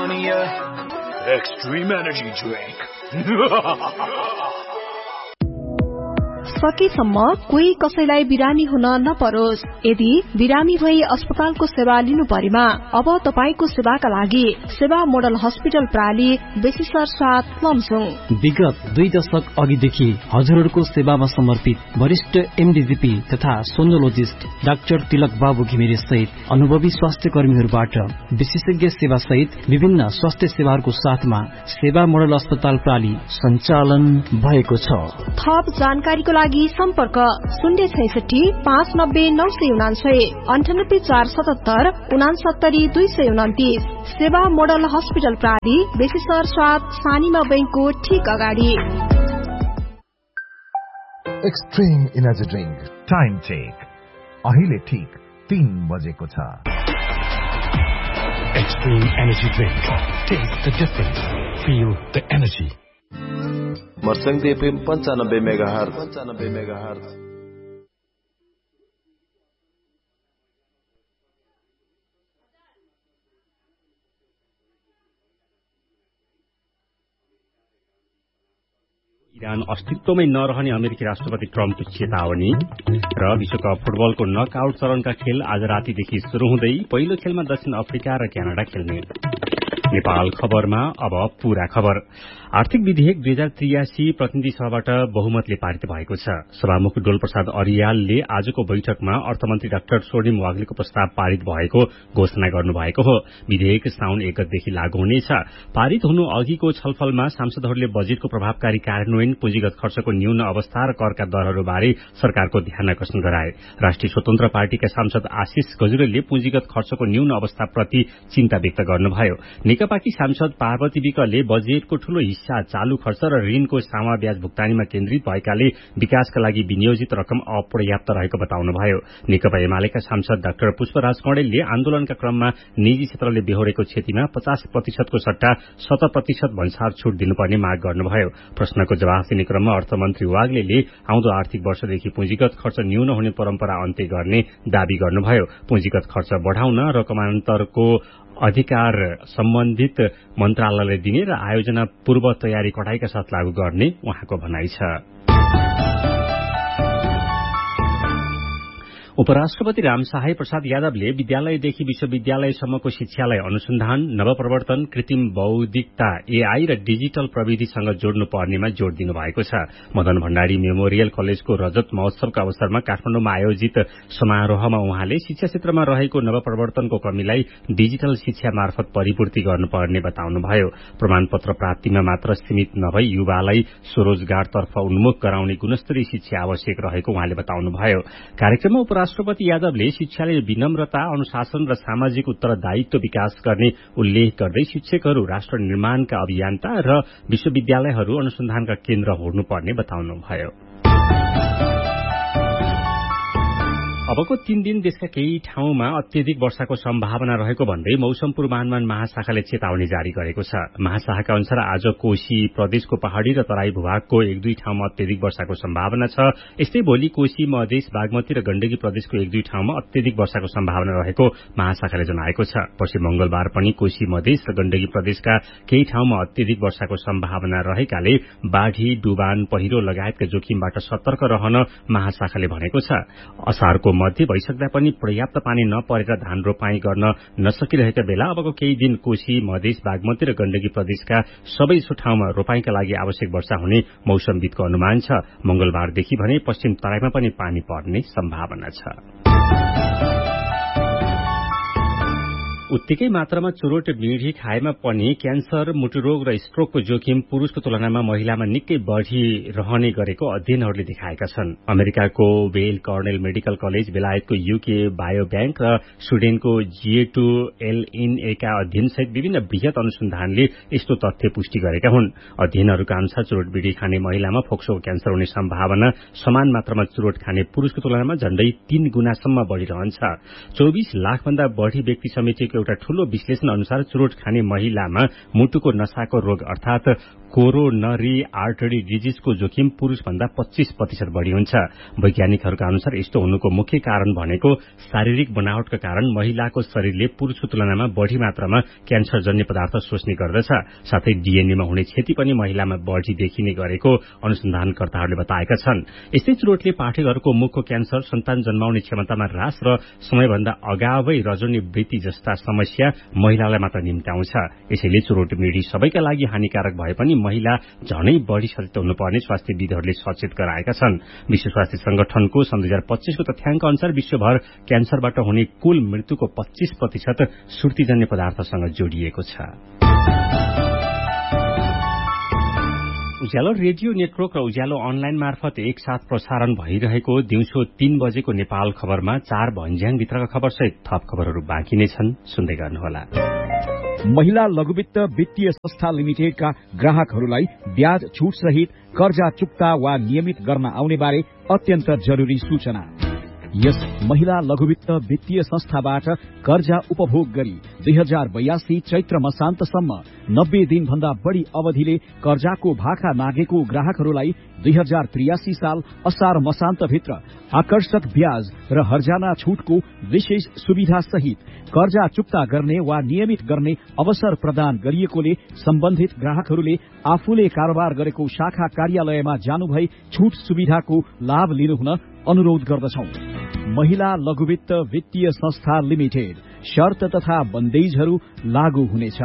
insomnia. Extreme energy drink. सकेसम्म कोही कसैलाई बिरामी हुन नपरोस्। यदि बिरामी भई अस्पतालको सेवा लिनु परेमा अब तपाईको सेवाका लागि सेवा मोडल हस्पिटल प्राली बेसिसर साथ लमजुङ। विगत 2 दशक अघिदेखि हजुरहरूको सेवामा समर्पित वरिष्ठ एमडीजीपी तथा सोनोलोजिस्ट डाक्टर तिलक बाबु घिमिरे सहित अनुभवी स्वास्थ्य कर्मीहरूबाट विशेषज्ञ सेवा सहित विभिन्न स्वास्थ्य सेवाहरूको साथमा सेवा मोडल अस्पताल प्राली सञ्चालन भएको छ। थप जानकारीको लागि सम्पर्क 066 590 999 98 477 69 229। सेवा मोडल हस्पिटल प्राली बेसिसर साथ सानीमा बैंकको ठीक अगाडि। Extreme energy drink time check अहिले ठीक 3 बजेको छ। Extreme energy drink. Taste the difference. Feel the energy. मर्संग FM 95 megahertz. Iran अस्तित्वमै नरहने अमेरिकी राष्ट्रपति ट्रम्पको चेतावनी र विश्वकप फुटबलको नकआउट चरणका खेल आज रातिदेखि शुरू हुँदै पहिलो खेलमा दक्षिण अफ्रिका र क्यानाडा खेल्ने। नेपाल खबरमा अब पूरा खबर। आर्थिक विधेयक 2083 प्रतिनिधि सभाबाट बहुमतले पारित भएको छ। सभामुख डोलप्रसाद अरियालले आजको बैठकमा अर्थमन्त्री डाक्टर स्वर्णिम वाग्लेको प्रस्ताव पारित भएको घोषणा गर्नुभएको हो। विधेयक साउन 1 गतेदेखि लागू हुनेछ। पारित हुनु अघिको छलफलमा सांसदहरूले बजेटको प्रभावकारी कार्यान्वयन, पुँजीगत खर्चको न्यून अवस्था र करका दरहरूबारे सरकारको ध्यान आकर्षण गराए। राष्ट्रिय स्वतन्त्र पार्टीका सांसद आशिष गजुरेलले पुँजीगत खर्चको न्यून अवस्थाप्रति चिन्ता व्यक्त गर्नुभयो। नेकपाकी सांसद पार्वती विकले बजेटको ठूलो हिस्सा चालू खर्च र ऋणको सामा ब्याज भुक्तानीमा केन्द्रित भएकाले विकासका लागि विनियोजित रकम अपर्याप्त रहेको बताउनुभयो। नेकपा एमालेका सांसद डाक्टर पुष्पराज कँडेलले आन्दोलनका क्रममा निजी क्षेत्रले बेहोरेको क्षतिमा 50% को सट्टा 100% भन्सार छूट दिनुपर्ने माग गर्नुभयो। प्रश्नको जवाफ दिने क्रममा अर्थमन्त्री वाग्लेले आउँदो आर्थिक वर्षदेखि पुँजीगत खर्च न्यून हुने परम्परा अन्त्य गर्ने दावी गर्नुभयो। पुँजीगत खर्च बढ़ाउन रकमान्तरको अधिकार सम्बन्धित मन्त्रालयले दिने र आयोजना पूर्व तयारी कडाईका साथ लागू गर्ने उहाँको भनाइ छ। उपराष्ट्रपति रामसहाय प्रसाद यादवले विद्यालयदेखि विश्वविद्यालयसम्मको शिक्षालाई अनुसन्धान, नवप्रवर्तन, कृत्रिम बौद्धिकता, एआई र डिजिटल प्रविधिसँग जोड्नु पर्नेमा जोड़ दिनुभएको छ। मदन भण्डारी मेमोरियल कलेजको रजत महोत्सवका अवसरमा काठमाडौँमा आयोजित समारोहमा उहाँले शिक्षा क्षेत्रमा रहेको नवप्रवर्तनको कमीलाई डिजिटल शिक्षा मार्फत परिपूर्ति गर्नुपर्ने बताउनुभयो। प्रमाणपत्र प्राप्तिमा मात्र सीमित नभई युवालाई स्वरोजगारतर्फ उन्मुख गराउने गुणस्तरीय शिक्षा आवश्यक रहेको उहाँले बताउनुभयो। कार्यक्रममा राष्ट्रपति यादवले शिक्षाले विनम्रता, अनुशासन र सामाजिक उत्तरदायित्व विकास गर्ने उल्लेख गर्दै शिक्षकहरू राष्ट्र निर्माणका अभियन्ता र विश्वविद्यालयहरू अनुसन्धानका केन्द्र हुनुपर्ने बताउनुभयो। अबको 3 दिन देशका केही ठाउँमा अत्यधिक वर्षाको सम्भावना रहेको भन्दै मौसम पूर्वानुमान महाशाखाले चेतावनी जारी गरेको छ। महाशाखाका अनुसार आज कोशी प्रदेशको पहाड़ी र तराई भूभागको 1-2 ठाउँमा अत्यधिक वर्षाको सम्भावना छ। यस्तै भोलि कोशी मधेस, बागमती र गण्डकी प्रदेशको 1-2 ठाउँमा अत्यधिक वर्षाको सम्भावना रहेको महाशाखाले जनाएको छ। पछि मंगलबार पनि कोशी मधेस र गण्डकी प्रदेशका केही ठाउँमा अत्यधिक वर्षाको सम्भावना रहेकाले बाढ़ी, डुबान, पहिरो लगायतका जोखिमबाट सतर्क रहन महाशाखाले भनेको छ। असारको मध्य भइसक्दा पनि पर्याप्त पानी नपरेर धान रोपाई गर्न नसकिरहेका बेला अबको केही दिन कोशी, मधेस, बागमती र गण्डकी प्रदेशका सबै ठाउँमा रोपाईका लागि आवश्यक वर्षा हुने मौसमविदको अनुमान छ। मंगलबारदेखि भने पश्चिम तराईमा पनि पानी पर्ने सम्भावना छ। उत्तिकै मात्रामा चुरोट बिँडी खाएमा पनि क्यान्सर, मुटुरोग र स्ट्रोकको जोखिम पुरूषको तुलनामा महिलामा निकै बढ़ी रहने गरेको अध्ययनहरूले देखाएका छन्। अमेरिकाको वेल कर्नेल मेडिकल कलेज, बेलायतको यूके बायोब्याङ्क र स्विडेनको G2LNA का अध्ययनसहित विभिन्न वृहत अनुसन्धानले यस्तो तथ्य पुष्टि गरेका हुन्। अध्ययनहरूका अनुसार चुरोट बिँडी खाने महिलामा फोक्सोको क्यान्सर हुने सम्भावना समान मात्रामा चुरोट खाने पुरूषको तुलनामा झण्डै 3 गुणासम्म बढ़ी रहन्छ। 24 लाख भन्दा बढ़ी व्यक्ति समेटिएको एउटा ठूलो विश्लेषण अनुसार चुरोट खाने महिलामा मुटुको नसाको रोग अर्थात कोरोनरी आर्टरी डिजिजको जोखिम पुरुषभन्दा 25% बढ़ी हुन्छ। वैज्ञानिकहरूका अनुसार यस्तो हुनुको मुख्य कारण भनेको शारीरिक बनावटका कारण महिलाको शरीरले पुरुषको तुलनामा बढ़ी मात्रामा क्यान्सरजन्य पदार्थ सोच्ने गर्दछ। साथै डीएनएमा हुने क्षति पनि महिलामा बढ़ी देखिने गरेको अनुसन्धानकर्ताहरूले बताएका छन्। यस्तै चुरोटले पाठेघरको मुखको क्यान्सर, सन्तान जन्माउने क्षमतामा ह्रास र समयभन्दा अगावै रजोनी वृत्ति जस्ता समस्या महिलालाई मात्र निम्त्याउँछ। यसैले चुरोट मिडी सबैका लागि हानिकारक भए पनि महिला झनै बढ़ी सचेत हुनुपर्ने स्वास्थ्यविदहरूले सचेत गराएका छन्। विश्व स्वास्थ्य संगठनको सन् 2025 को तथ्याङ्क अनुसार विश्वभर क्यान्सरबाट हुने कुल मृत्युको 25% सुर्तीजन्य पदार्थसँग जोडिएको छ। उज्यालो रेडियो नेटवर्क र उज्यालो अनलाइन मार्फत एकसाथ प्रसारण भइरहेको दिउँसो 3 बजेको नेपाल खबरमा 4 भन्ज्याङभित्रका खबरसहित थप खबरहरू बाँकी नै छन्, सुन्दै गर्नुहोला। महिला लघुवित्त वित्तीय संस्था लिमिटेडका ग्राहकहरूलाई ब्याज छूट सहित कर्जा चुक्ता वा नियमित गर्न आउने बारे अत्यन्त जरुरी सूचना। यस महिला लघुवित्त वित्तीय संस्थाबाट कर्जा उपभोग गरी 2082 चैत्र मसान्तसम्म 90 दिनभन्दा बढ़ी अवधिले कर्जाको भाका मागेको ग्राहकहरूलाई 2083 साल असार मसान्तभित्र आकर्षक ब्याज र हर्जाना छूटको विशेष सुविधा सहित कर्जा चुक्ता गर्ने वा नियमित गर्ने अवसर प्रदान गरिएकोले सम्बन्धित ग्राहकहरूले आफूले कारोबार गरेको शाखा कार्यालयमा जानुभई छूट सुविधाको लाभ लिनुहुन अनुरोध गर्दछौं। महिला लघुवित्त वित्तीय संस्था लिमिटेड, शर्त तथा बन्देजहरू लागू हुनेछ।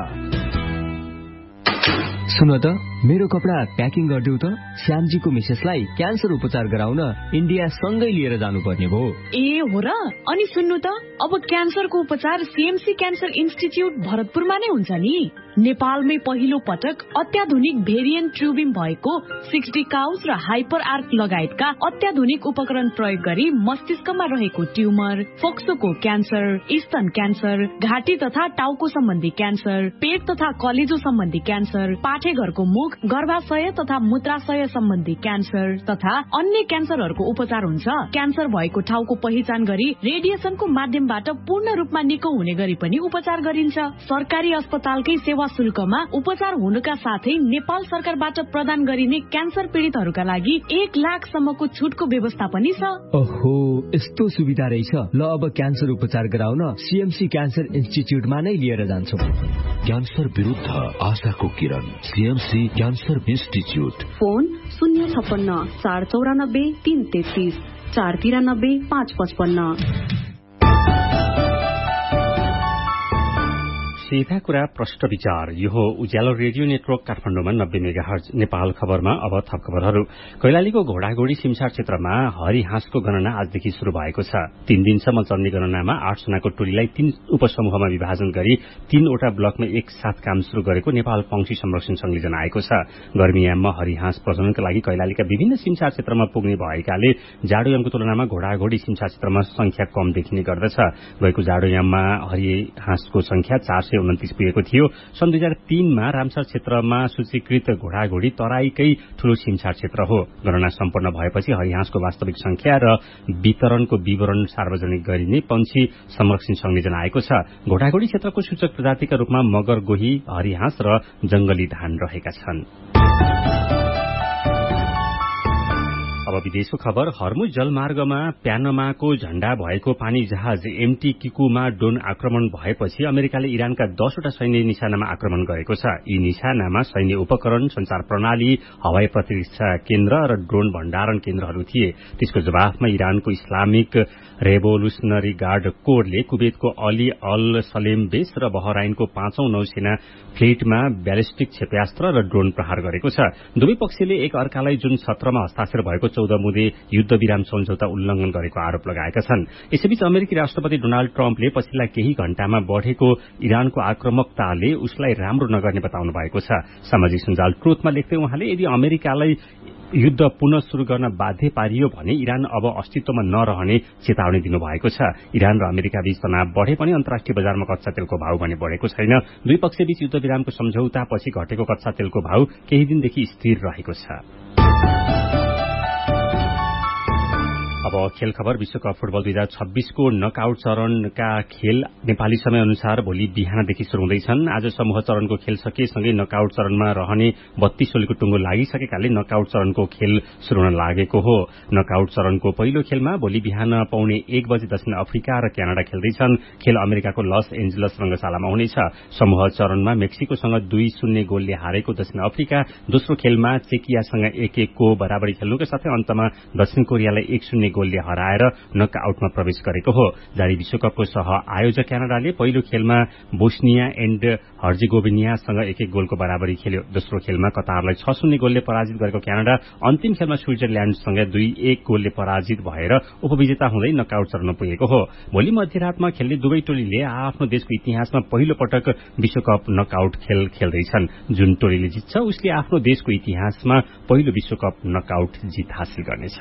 सुन त, मेरो कपडा प्याकिङ गरिदेऊ त। श्यामजीको मिसेसलाई क्यान्सर उपचार गराउन इन्डिया सँगै लिएर जानुपर्ने भयो। ए हो र? अनि सुन्नु त, अब क्यान्सरको उपचार सीएमसी क्यान्सर इन्स्टिच्युट भरतपुरमा नै हुन्छ नि। नेपालमै पहिलो पटक अत्याधुनिक भेरिएन्ट ट्युबिङ भएको 60 काउज र हाइपर आर्क लगायतका अत्याधुनिक उपकरण प्रयोग गरी मस्तिष्कमा रहेको ट्युमर, फोक्सोको क्यान्सर, स्तन क्यान्सर, घाँटी तथा टाउको सम्बन्धी क्यान्सर, पेट तथा कलेजो सम्बन्धी क्यान्सर, पाठेघरको मुख, गर्भाशय तथा मूत्राशय सम्बन्धी क्यान्सर तथा अन्य क्यान्सरहरूको उपचार हुन्छ। क्यान्सर भएको ठाउँको पहिचान गरी रेडिएसनको माध्यमबाट पूर्ण रूपमा निको हुने गरी पनि उपचार गरिन्छ। सरकारी अस्पतालकै सेवा शुल्कमा उपचार हुनुका साथै नेपाल सरकारबाट प्रदान गरिने क्यान्सर पीड़ितहरूका लागि 1 लाखसम्मको छुटको व्यवस्था पनि छ। ओहो, यस्तो सुविधा रहेछ। ल, अब क्यान्सर उपचार गराउन सीएमसी क्यान्सर इन्स्टिच्युटमा नै लिएर जान्छौ। क्यान्सर विरुद्ध आशाको किरण, सीएमसी क्यान्सर इन्स्टिच्युट। फोन 056 494 333 493 555। सीधा कुरा प्रष्ट विचार। यो हो उज्यालो रेडियो नेटवर्क काठमाडौँमा 90 मेगाहर्ज। नेपाल खबरमा अब थप खबरहरू। कैलालीको घोडाघोडी सिमसार क्षेत्रमा हरिहाँसको गणना आजदेखि शुरू भएको छ। 3 दिनसम्म चल्ने गणनामा 8 जनाको टोलीलाई 3 उपसमूहमा विभाजन गरी 3वटा ब्लकमा एकसाथ काम शुरू गरेको नेपाल पंक्षी संरक्षण संघले जनाएको छ। गर्मीयाममा हरिहाँस प्रजननका लागि कैलालीका विभिन्न सिमसार क्षेत्रमा पुग्ने भएकाले जाडोयामको तुलनामा घोडाघोडी सिमसार क्षेत्रमा संख्या कम देखिने गर्दछ। गएको जाडोयाममा हरिहाँसको संख्या 429 पुगेको थियो। सन् 2003 मा रामसर क्षेत्रमा सूचीकृत घोडाघोडी तराईकै ठूलो सिमसार क्षेत्र हो। गणना सम्पन्न भएपछि हरिहाँसको वास्तविक संख्या र वितरणको विवरण सार्वजनिक गरिने पंक्षी संरक्षण संघले जनाएको छ। घोडाघोडी क्षेत्रको सूचक प्रजातिका रूपमा मगर, गोही, हरिहाँस र जंगली धान रहेका छन्। अब विदेशको खबर। हर्मुज जलमार्गमा प्यानामाको झण्डा भएको पानी जहाज एमटी किकुमा ड्रोन आक्रमण भएपछि अमेरिकाले इरानका 10वटा सैन्य निशानामा आक्रमण गरेको छ। यी निशानामा सैन्य उपकरण, संचार प्रणाली, हवाई प्रतिरक्षा केन्द्र र ड्रोन भण्डारण केन्द्रहरू थिए। त्यसको जवाफमा इरानको इस्लामिक रेभोल्युसनरी गार्ड कोरले कुवेतको अली अल सलेम बेस र बहराइनको 5औं नौसेना फ्लिटमा ब्यालिस्टिक क्षेप्यास्त्र र ड्रोन प्रहार गरेको छ। दुवै पक्षले एक अर्कालाई जुन सत्रमा हस्ताक्षर भएको 14 मुदे युद्ध विराम सम्झौता उल्लंघन गरेको आरोप लगाएका छन्। यसैबीच अमेरिकी राष्ट्रपति डोनाल्ड ट्रम्पले पछिल्ला केही घण्टामा बढ़ेको इरानको आक्रामकताले उसलाई राम्रो नगर्ने बताउनु भएको छ। सामाजिक सञ्जाल ट्रुथमा लेख्दै उहाँले यदि अमेरिकालाई युद्ध पुनः शुरू गर्न बाध्य पारियो भने इरान अब अस्तित्वमा नरहने चेतावनी दिनुभएको छ। इरान र अमेरिका बीच तनाव बढ़े पनि अन्तर्राष्ट्रिय बजारमा कच्चा तेलको भाव भने बढ़ेको छैन। दुई पक्षबीच युद्ध विरामको सम्झौतापछि घटेको कच्चा तेलको भाव केही दिनदेखि स्थिर रहेको छ। अब अब खेल खबर। विश्वकप फुटबल 2026 को नकआउट चरणका खेल नेपाली समय अनुसार भोलि बिहानदेखि शुरू हुँदैछन्। आज समूह चरणको खेल सकिएसँगै नकआउट चरणमा रहने 32 टोलीको टुङ्गो लागिसकेकाले नकआउट चरणको खेल शुरू हुन लागेको हो। नकआउट चरणको पहिलो खेलमा भोलि बिहान पौने 1 बजे दक्षिण अफ्रिका र क्यानाडा खेल्दैछन्। खेल अमेरिकाको लस एन्जलस रंगशालामा हुनेछ। समूह चरणमा मेक्सिकोसँग 2-0 गोलले हारेको दक्षिण अफ्रिका दोस्रो खेलमा चेकियासँग 1-1 को बराबरी खेल्नुका साथै अन्तमा दक्षिण कोरियालाई 1-0 गोलले हराएर नकआउटमा प्रवेश गरेको हो। जारी विश्वकपको सह आयोजक क्यानाडाले पहिलो खेलमा बोस्निया एन्ड हर्जेगोभिनियासँग 1-1 गोलको बराबरी खेल्यो। दोस्रो खेलमा कतारलाई 6-0 गोलले पराजित गरेको क्यानाडा अन्तिम खेलमा स्विजरल्याण्डसँग 2-1 गोलले पराजित भएर उपविजेता हुँदै नकआउट चरणमा पुगेको हो। भोलि मध्यरातमा खेल्ने दुवै टोलीले आफ्नो देशको इतिहासमा पहिलो पटक विश्वकप नकआउट खेल खेल्दैछन्। जुन टोलीले जित्छ उसले आफ्नो देशको इतिहासमा पहिलो विश्वकप नकआउट जित हासिल गर्नेछ।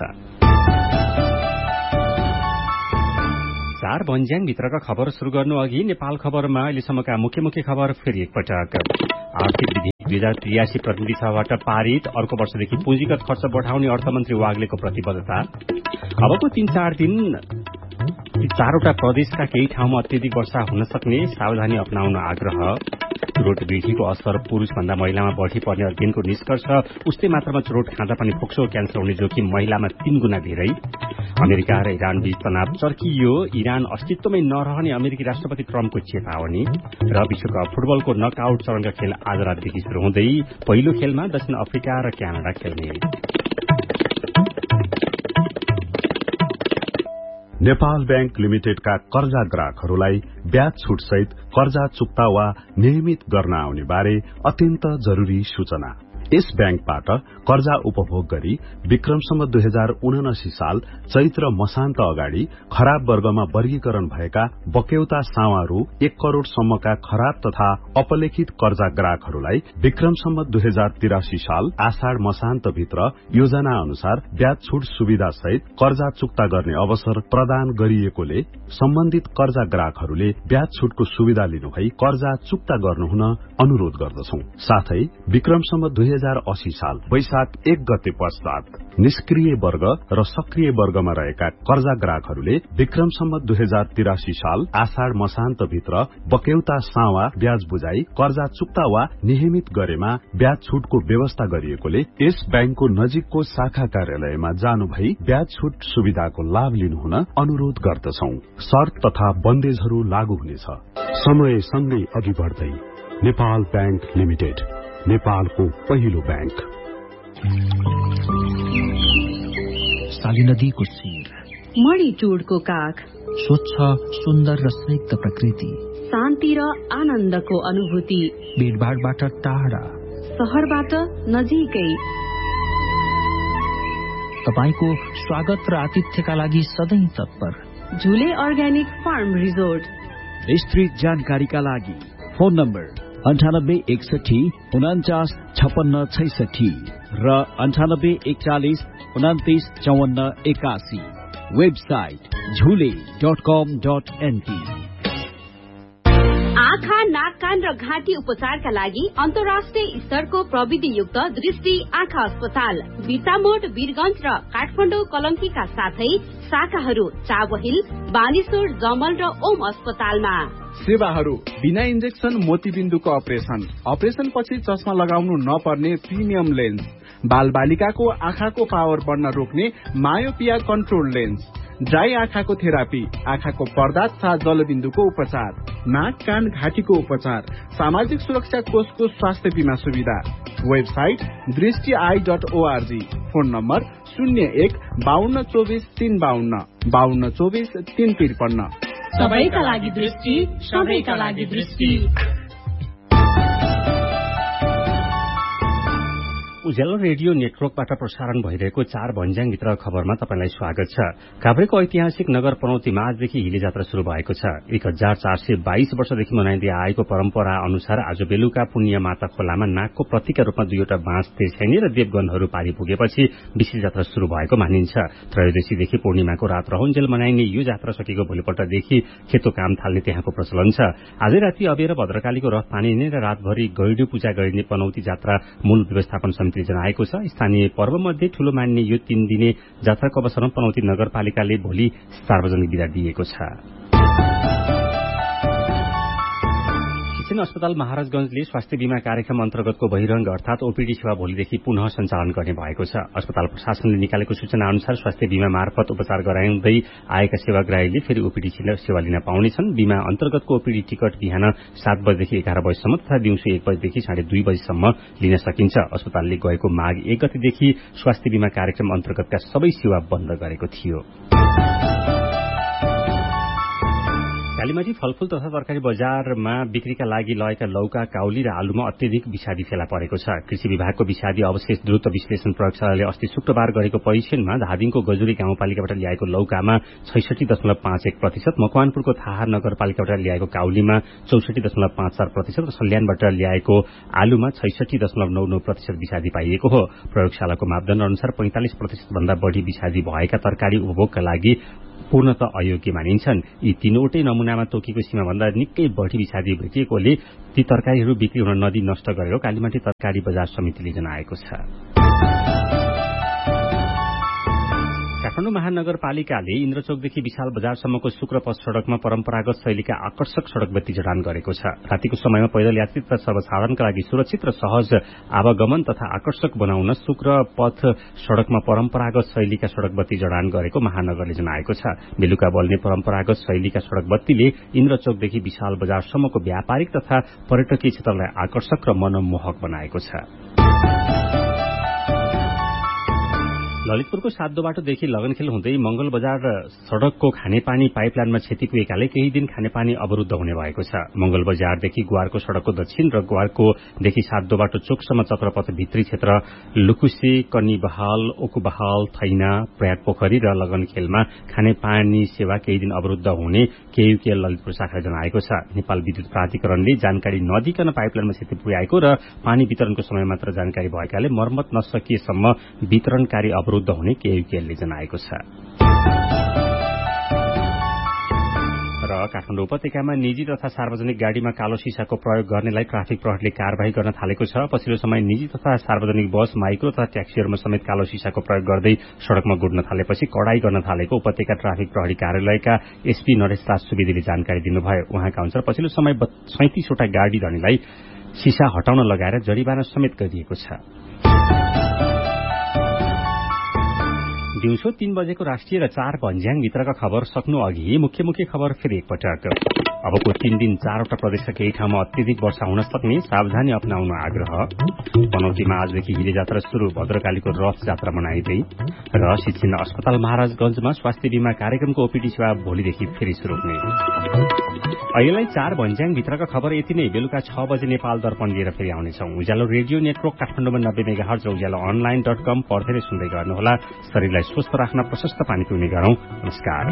4 भन्ज्याङ भित्रका खबर शुरू गर्नु अघि नेपाल खबरमा अहिलेसम्मका मुख्य खबर फेरि एकपटक। आर्थिक विधेयक 2083 प्रतिनिधि सभाबाट पारित। अर्को वर्षदेखि पुँजीगत खर्च बढाउने अर्थमन्त्री वाग्लेको प्रतिबद्धता। अबको 3-4 दिन चारवटा प्रदेशका केही ठाउँमा अत्यधिक वर्षा हुन सक्ने, सावधानी अपनाउन आग्रह। चुरोट वृद्धिको असर पुरूषभन्दा महिलामा बढ़ी पर्ने अध्ययनको निष्कर्ष। उस्तै मात्रामा चुरोट खाँदा पनि फोक्सो क्यान्सर हुने जोखिम महिलामा 3 गुणा धेरै। अमेरिका र इरान बीच तनाव चर्कियो। इरान अस्तित्वमै नरहने अमेरिकी राष्ट्रपति ट्रम्पको चेतावनी। र विश्वकप फुटबलको नकआउट चरणका खेल आज रातदेखि शुरू हुँदै पहिलो खेलमा दक्षिण अफ्रिका र क्यानाडा खेल्ने। नेपाल बैंक लिमिटेडका कर्जा ग्राहकहरूलाई ब्याज छुट सहित कर्जा चुक्ता वा नियमित गर्न आउने बारे अत्यन्त जरूरी सूचना। यस बैंकबाट कर्जा उपभोग गरी विक्रमसम्म 2079 साल चैत्र मसान्त अगाडि खराब वर्गमा वर्गीकरण भएका बक्यौता सावा रु 1 करोड़ सम्मका खराब तथा अपलेखित कर्जा ग्राहकहरूलाई विक्रमसम्म 2083 साल आषाढ़ मसान्त भित्र योजना अनुसार ब्याज छुट सुविधा सहित कर्जा चुक्ता गर्ने अवसर प्रदान गरिएकोले सम्बन्धित कर्जा ग्राहकहरूले ब्याज छुटको सुविधा लिनुभई कर्जा चुक्ता गर्नुहुन अनुरोध गर्दछौं। साथै विक्रमसम्म 2080 साल वैशाख 1 गते पश्चात निष्क्रिय वर्ग र सक्रिय वर्गमा रहेका कर्जा ग्राहकहरूले विक्रमसम्म 2083 साल आषाढ़ मसान्त भित्र बक्यौता सावा ब्याज बुझाई कर्जा चुक्ता वा नियमित गरेमा ब्याज छुटको व्यवस्था गरिएकोले यस बैंकको नजिकको शाखा कार्यालयमा जानु भई ब्याज छुट सुविधाको लाभ लिनुहुन अनुरोध गर्दछौं। शर्त तथा बन्देजहरू लागू हुनेछ। समय सँगै अघि बढ्दै नेपाल बैंक लिमिटेड, नेपालको पहिलो बैंक। साली नदीको शिर, मणिचूडको काख, स्वच्छ सुन्दर र स्निग्ध प्रकृति, शान्ति र आनन्दको अनुभूति, भीडभाडबाट टाढा, शहरबाट नजिकै। तपाईको स्वागत र आतिथ्यका लागि सधैं तत्पर। झुले अर्ग्यानिक फार्म रिजोर्ट। विस्तृत जानकारीका लागि फोन नम्बर 9861 49 56 66 र 9841 29 54 81। वेबसाइट झुले.com.nt। आँखा, नाक, कान र घाँटी उपचारका लागि अन्तर्राष्ट्रिय स्तरको प्रविधियुक्त दृष्टि आँखा अस्पताल बिर्तामोड, वीरगंज र काठमाडौँ कलंकीका साथै शाखाहरू चाबहिल, बानेश्वर, जमल र ओम अस्पतालमा। सेवाहरू बिना इन्जेक्सन मोतीबिन्दुको अपरेशन पछि चस्मा लगाउनु नपर्ने प्रिमियम लेन्स, बाल बालिकाको आँखाको पावर बढ्न रोक्ने मायोपिया कन्ट्रोल लेन्स, ड्राई आँखाको थेरापी, आँखाको पर्दा तथा जलबिन्दुको उपचार, नाक, कान, घाँटीको उपचार, सामाजिक सुरक्षा कोषको स्वास्थ्य बीमा सुविधा। वेबसाइट दृष्टि.org। Phone number 01 52 24 352 52 24 353। सबैका लागि दृष्टि, सबैका लागि दृष्टि। उज्यालो रेडियो नेटवर्कबाट प्रसारण भइरहेको 4 भन्ज्याङभित्र खबरमा तपाईलाई स्वागत छ। काभ्रेको ऐतिहासिक नगर पनौतीमा आजदेखि हिली जात्रा शुरू भएको छ। 1422 वर्षदेखि मनाइँदै आएको परम्परा अनुसार आज बेलुका पुण्य माता खोलामा नागको प्रतीकका रूपमा 2वटा बाँस तिर्छाइने र देवगणहरू पारी पुगेपछि विशेष जात्रा शुरू भएको मानिन्छ। त्रयोदशीदेखि पूर्णिमाको रात रहन्जेल मनाइने यो जात्रा सकेको भोलिपल्टदेखि खेतो काम थाल्ने त्यहाँको प्रचलन छ। आजै राति अबेर भद्रकालीको रथ तानिने र रातभरि गैडो पूजा गरिने पनौती जात्रा मूल व्यवस्थापन समिति समितिले जनाएको छ। स्थानीय पर्वमध्ये ठूलो मान्ने यो 3 दिने जात्राको अवसरमा पनौती नगरपालिकाले भोलि सार्वजनिक बिदा दिएको छ। अस्पताल महाराजगंजले स्वास्थ्य बीमा कार्यक्रम अन्तर्गतको बहिरंग अर्थात ओपीडी सेवा भोलिदेखि पुनः सञ्चालन गर्ने भएको छ। अस्पताल प्रशासनले निकालेको सूचना अनुसार स्वास्थ्य बीमा मार्फत उपचार गराउँदै आएका सेवाग्राहीले फेरि ओपीडी सेवा लिन पाउनेछन्। बीमा अन्तर्गतको ओपीडी टिकट बिहान 7 बजेदेखि 11 बजेसम्म तथा दिउँसो 1 बजेदेखि 2:30 बजेसम्म लिन सकिन्छ। अस्पतालले गएको माघ 1 गतेदेखि स्वास्थ्य बीमा कार्यक्रम अन्तर्गतका सबै सेवा बन्द गरेको थियो। कालीमाटी फलफूल तथा तरकारी बजारमा बिक्रीका लागि लगेका लौका, काउली र आलुमा अत्यधिक विषादी फेला परेको छ। कृषि विभागको विषादी अवशेष द्रुत विश्लेषण प्रयोगशालाले अस्ति शुक्रबार गरेको परीक्षणमा धादिङको गजुरी गाउँपालिकाबाट ल्याएको लौकामा 66.51%, मकवानपुरको थाहा नगरपालिकाबाट ल्याएको काउलीमा 64.54% र सल्यानबाट ल्याएको आलुमा 66.99% विषादी पाइएको हो। प्रयोगशालाको मापदण्ड अनुसार 45% भन्दा बढ़ी विषादी भएका तरकारी उपभोगका लागि पूर्णत अयोग्य मानिन्छन्। यी तीनवटै नमूनामा तोकीको सीमाभन्दा निकै बढ़ी विषादी भेटिएकोले ती तरकारीहरू बिक्री हुन नदी नष्ट गरेको कालीमाटी तरकारी बजार समितिले जनाएको छ। काठमाडौँ महानगरपालिकाले इन्द्रचोकदेखि विशाल बजारसम्मको शुक्रपथ सड़कमा परम्परागत शैलीका आकर्षक सड़क बत्ती जडान गरेको छ। रातिको समयमा पैदल यात्री तथा सर्वसाधारणका लागि सुरक्षित र सहज आवागमन तथा आकर्षक बनाउन शुक्रपथ सड़कमा परम्परागत शैलीका सड़क बत्ती जडान गरेको महानगरले जनाएको छ। बेलुका बल्ने परम्परागत शैलीका सड़क बत्तीले इन्द्रचोकदेखि विशाल बजारसम्मको व्यापारिक तथा पर्यटकीय क्षेत्रलाई आकर्षक र मनमोहक बनाएको छ। ललितपुरको सातो बाटोदेखि लगनखेल हुँदै मंगल बजार सड़कको खानेपानी पाइपलाइनमा क्षति पुगेकाले केही दिन खानेपानी अवरुद्ध हुने भएको छ। मंगल बजारदेखि ग्वारको सड़कको दक्षिण र ग्वारकोदेखि सातो बाटो चोकसम्म चक्रपथ भित्री क्षेत्र लुकुसे, कनीबहाल, ओकुबहाल, थैना, प्रयाग पोखरी र लगनखेलमा खानेपानी सेवा केही दिन अवरुद्ध हुने केयुकेएल ललितपुर शाखाले जनाएको छ। नेपाल विद्युत प्राधिकरणले जानकारी नदिकन पाइपलाइनमा क्षति पुर्याएको र पानी वितरणको समय मात्र जानकारी भएकाले मर्मत नसकिएसम्म वितरण कार्य अवरुद्ध हुने केयुकेएलले जनाएको छ। र काठमाडौँ उपत्यकामा निजी तथा सार्वजनिक गाड़ीमा कालो सीसाको प्रयोग गर्नेलाई ट्राफिक प्रहरीले कार्यवाही गर्न थालेको छ। पछिल्लो समय निजी तथा सार्वजनिक बस, माइक्रो तथा ट्याक्सीहरूमा समेत कालो सीसाको प्रयोग गर्दै सड़कमा गुड्न थालेपछि कड़ाई गर्न थालेको उपत्यका ट्राफिक प्रहरी कार्यालयका एसपी नरेश राज सुवेदीले जानकारी दिनुभयो। उहाँका अनुसार पछिल्लो समय 37 वटा गाड़ी धनीलाई सीसा हटाउन लगाएर जरिवाना समेत गरिएको छ। दिउँसो 3 बजेको राष्ट्रिय र 4 भन्ज्याङ भित्रका खबर सक्नु अघि मुख्य खबर फेरि एकपटक। अबको 3 दिन 4 वटा प्रदेशका केही ठाउँमा अत्यधिक वर्षा हुन सक्ने, सावधानी अपनाउन आग्रह। पनौतीमा आजदेखि हिले जात्रा शुरू, भद्रकालीको रथ जात्रा मनाइँदै। र शिक्षण अस्पताल महाराजगंजमा स्वास्थ्य बीमा कार्यक्रमको ओपीडी सेवा भोलिदेखि फेरि शुरू हुने। अहिलेलाई 4 भन्ज्याङ भित्रका खबर यति नै। बेलुका 6 बजे नेपाल दर्पण लिएर फेरि आउनेछौं। उज्यालो रेडियो नेटवर्क काठमाडौँमा 90 मेगाहर्ज र उज्यालो अनलाइन.com पढ्दै सुन्दै गर्नुहोला। शरीरलाई स्वस्थ राख्न प्रशस्त पानी पिउने गरौं। नमस्कार।